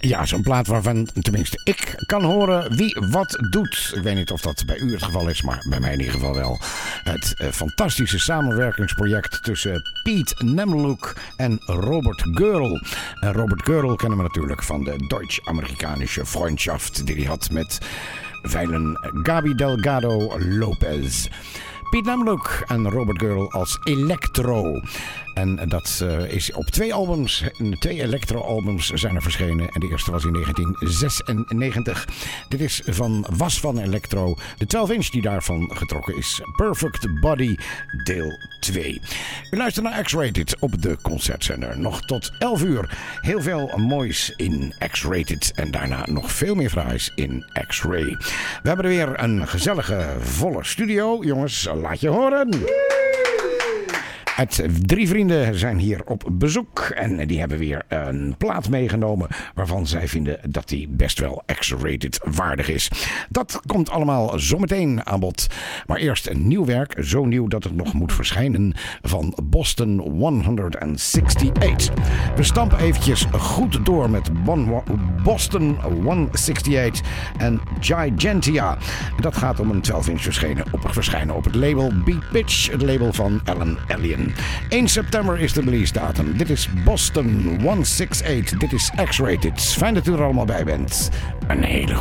Ja, zo'n plaat waarvan tenminste ik kan horen wie wat doet. Ik weet niet of dat bij u het geval is, maar bij mij in ieder geval wel. Het fantastische samenwerkingsproject tussen Pete Nemloek en Robert Gürtel. En Robert Gürtel kennen we natuurlijk van de Deutsch-Amerikanische Freundschaft die hij had met veilen Gaby Delgado Lopez. Pete Nemloek en Robert Gürtel als Electro. En dat is op 2 albums. 2 electro-albums zijn er verschenen. En de eerste was in 1996. Dit was van Electro. De 12-inch die daarvan getrokken is. Perfect Body deel 2. U luistert naar X-Rated op de concertzender. Nog tot 11 uur. Heel veel moois in X-Rated. En daarna nog veel meer fraais in X-Ray. We hebben er weer een gezellige, volle studio. Jongens, laat je horen. 3 vrienden zijn hier op bezoek en die hebben weer een plaat meegenomen waarvan zij vinden dat die best wel X-rated waardig is. Dat komt allemaal zometeen aan bod. Maar eerst een nieuw werk, zo nieuw dat het nog moet verschijnen, van Boston 168. We stampen eventjes goed door met Boston 168 en Gigantia. Dat gaat om een 12-inch verschijnen op het label Beat Pitch, het label van Alan Alien. 1 september is de release datum. Dit is Boston 168. Dit is X-Rated. Fijn dat u er allemaal bij bent. Een hele